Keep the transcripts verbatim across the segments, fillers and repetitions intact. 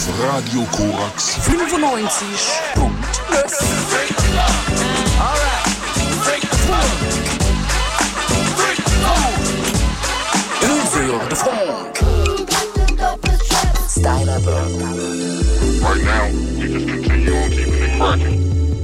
Radio Korax fünfundneunzig Punkt null. Döser de Funk. Stylerbird. Right now, we just continue on keeping it cracking.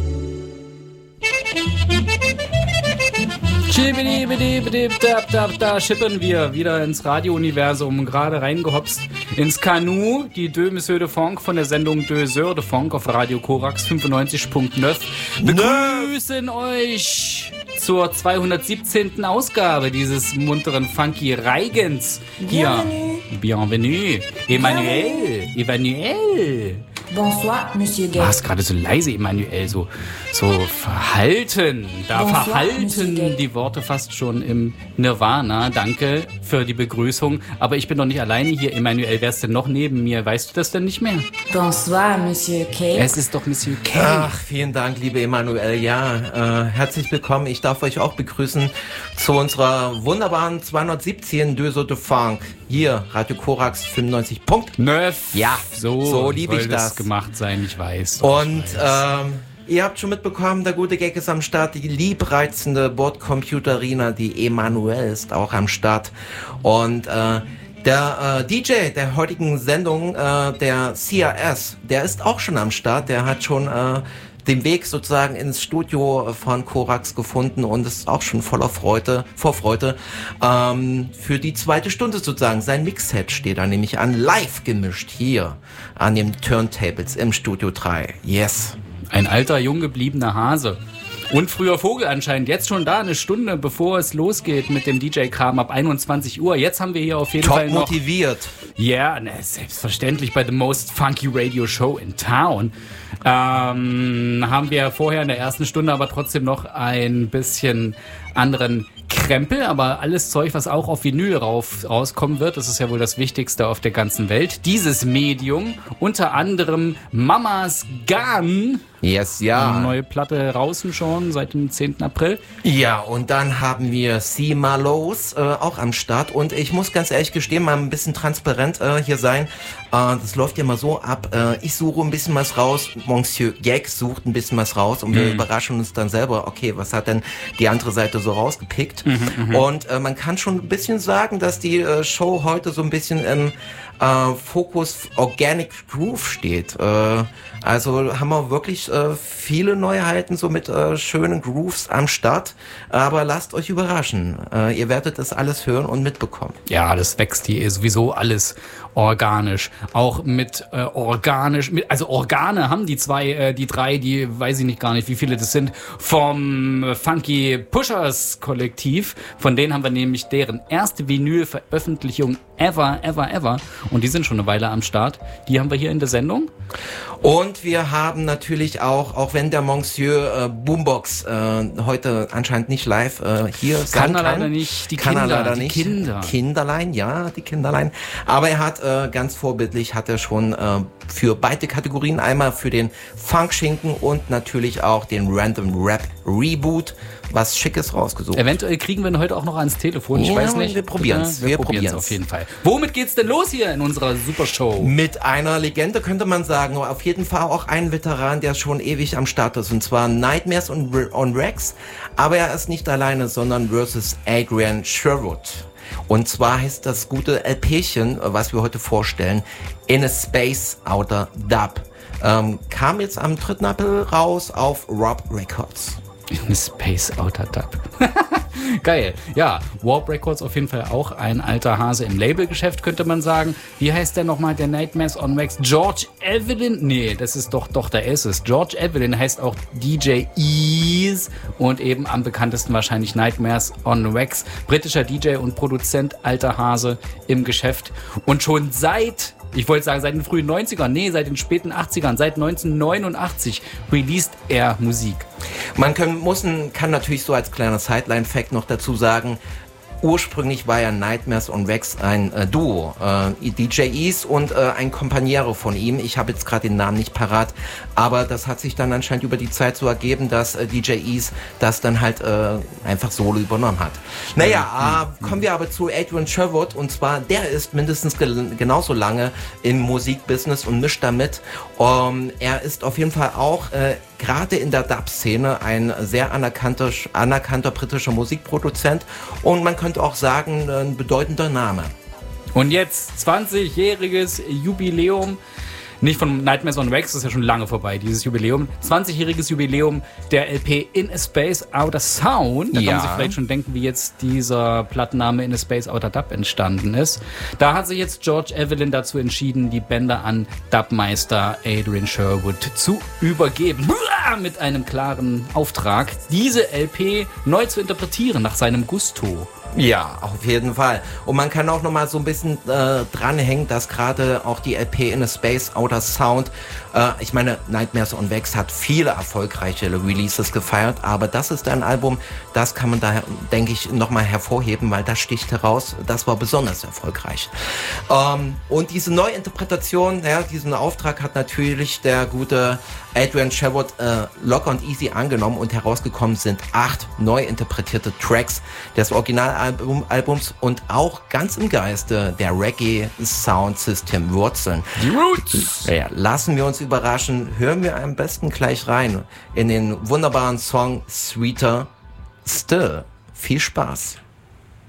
Da schippern wir wieder ins Radio-Universum, gerade reingehopst ins Kanu, die Deux Monsieur de Funk von der Sendung Deux Heures de Funk auf Radio Korax fünfundneunzig Punkt neun begrüßen euch zur zweihundertsiebzehnten Ausgabe dieses munteren Funky Reigens. Hier, bienvenue, Emmanuel, Emmanuel. Bonsoir, Monsieur Gay. Ah, ist gerade so leise, Emmanuel, so, so verhalten. Da Bonsoir, verhalten die Worte fast schon im Nirvana. Danke für die Begrüßung. Aber ich bin doch nicht alleine hier, Emmanuel. Wer ist denn noch neben mir? Weißt du das denn nicht mehr? Bonsoir, Monsieur Kay. Es ist doch Monsieur Kay. Ach, vielen Dank, liebe Emmanuel. Ja, äh, herzlich willkommen. Ich darf euch auch begrüßen zu unserer wunderbaren zweihundertsiebzehn Deux Heures de Funk. Hier, Radio Korax fünfundneunzig Punkt neun. Ja, so, so liebe ich soll das. gemacht sein, ich weiß. Und ich weiß. ähm, ihr habt schon mitbekommen, der gute Gag ist am Start. Die liebreizende Bordcomputerina, die Emmanuel, ist auch am Start. Und äh, der äh, D J der heutigen Sendung, äh, der C R S, der ist auch schon am Start. Der hat schon äh, den Weg sozusagen ins Studio von Korax gefunden und ist auch schon voller Freude, Vorfreude ähm, für die zweite Stunde sozusagen. Sein Mixset steht da nämlich an, live gemischt hier an den Turntables im Studio drei. Yes. Ein alter, jung gebliebener Hase. Und früher Vogel anscheinend. Jetzt schon da, eine Stunde, bevor es losgeht mit dem D J-Kram ab einundzwanzig Uhr. Jetzt haben wir hier auf jeden Top Fall noch... motiviert. Ja, yeah, ne, selbstverständlich bei The Most Funky Radio Show in Town. Ähm, haben wir vorher in der ersten Stunde aber trotzdem noch ein bisschen anderen Krempel, aber alles Zeug, was auch auf Vinyl rauf, rauskommen wird, das ist ja wohl das Wichtigste auf der ganzen Welt. Dieses Medium, unter anderem Mamas Gun. Yes, ja. Eine neue Platte draußen schon seit dem zehnten April. Ja, und dann haben wir C. Malos äh, auch am Start. Und ich muss ganz ehrlich gestehen, mal ein bisschen transparent äh, hier sein. Äh, das läuft ja mal so ab. Äh, ich suche ein bisschen was raus. Monsieur Gag sucht ein bisschen was raus. Und wir mhm. überraschen uns dann selber. Okay, was hat denn die andere Seite so rausgepickt? Mhm, und äh, man kann schon ein bisschen sagen, dass die äh, Show heute so ein bisschen im äh, Fokus Organic Groove steht. Äh, also haben wir wirklich äh, viele Neuheiten so mit äh, schönen Grooves am Start. Aber lasst euch überraschen. Äh, ihr werdet das alles hören und mitbekommen. Ja, das wächst hier sowieso alles organisch. Auch mit äh, organisch, mit, also Organe haben die zwei, äh, die drei, die weiß ich nicht gar nicht, wie viele das sind, vom Funky Pushers Kollektiv. Von denen haben wir nämlich deren erste Vinyl-Veröffentlichung ever, ever, ever. Und die sind schon eine Weile am Start. Die haben wir hier in der Sendung. Und wir haben natürlich auch, auch wenn der Monsieur äh, Boombox äh, heute anscheinend nicht live äh, hier kann sein er kann. leider nicht. Die kann Kinder, er leider die nicht. Kinder. Kinderlein, ja, die Kinderlein. Aber er hat äh, ganz vorbildlich, hat er schon äh, für beide Kategorien, einmal für den Funkschinken und natürlich auch den Random Rap Reboot, was Schickes rausgesucht. Eventuell kriegen wir ihn heute auch noch ans Telefon, ich ja, weiß nicht. Wir probieren's. Ja, wir, wir probieren's auf jeden Fall. Womit geht's denn los hier in unserer Supershow? Mit einer Legende könnte man sagen, auf jeden Fall auch ein Veteran, der schon ewig am Start ist, und zwar Nightmares on, on Rex, aber er ist nicht alleine, sondern versus Adrian Sherwood. Und zwar heißt das gute L P'chen, was wir heute vorstellen, In a Space Outer Dub. Ähm, kam jetzt am dritten April raus auf Warp Records. In a Space Outer Dub. Geil. Ja, Warp Records auf jeden Fall auch ein alter Hase im Labelgeschäft, könnte man sagen. Wie heißt der nochmal, der Nightmares on Wax? George Evelyn? Nee, das ist doch, doch, da ist es. George Evelyn heißt auch D J Ease und eben am bekanntesten wahrscheinlich Nightmares on Wax. Britischer D J und Produzent, alter Hase im Geschäft. Und schon seit, ich wollte sagen, seit den frühen neunzigern, nee, seit den späten achtzigern, seit neunzehnhundertneunundachtzig released er Musik. Man kann, muss, kann natürlich so als kleiner Sideline-Fact noch dazu sagen, Ursprünglich war ja Nightmares on Wax ein äh, Duo, äh, D J Ease und äh, ein Kompaniero von ihm. Ich habe jetzt gerade den Namen nicht parat, aber das hat sich dann anscheinend über die Zeit so ergeben, dass äh, D J Ease das dann halt äh, einfach solo übernommen hat. Naja, äh, kommen wir aber zu Adrian Sherwood, und zwar der ist mindestens ge- genauso lange im Musikbusiness und mischt damit. Um, er ist auf jeden Fall auch äh, gerade in der Dub-Szene ein sehr anerkannter, anerkannter britischer Musikproduzent und man könnte auch sagen, ein bedeutender Name. Und jetzt zwanzigjähriges Jubiläum. Nicht von Nightmares on Wax, das ist ja schon lange vorbei, dieses Jubiläum. zwanzigjähriges Jubiläum der L P In a Space Outer Sound. Da Ja. kann man sich vielleicht schon denken, wie jetzt dieser Plattenname In a Space Outer Dub entstanden ist. Da hat sich jetzt George Evelyn dazu entschieden, die Bänder an Dubmeister Adrian Sherwood zu übergeben. Mit einem klaren Auftrag, diese L P neu zu interpretieren nach seinem Gusto. Ja, auf jeden Fall. Und man kann auch noch mal so ein bisschen äh, dranhängen, dass gerade auch die L P In a Space Outer Sound, äh, ich meine, Nightmares on Wax hat viele erfolgreiche Releases gefeiert, aber das ist ein Album, das kann man da, denke ich, noch mal hervorheben, weil das sticht heraus, das war besonders erfolgreich. Ähm, und diese Neuinterpretation, ja, diesen Auftrag hat natürlich der gute Adrian Sherwood äh, locker und easy angenommen und herausgekommen sind acht neu interpretierte Tracks des Originalalbums und auch ganz im Geiste der Reggae Sound System Wurzeln. Die Roots! Ja, lassen wir uns überraschen, hören wir am besten gleich rein in den wunderbaren Song Sweeter Still. Viel Spaß!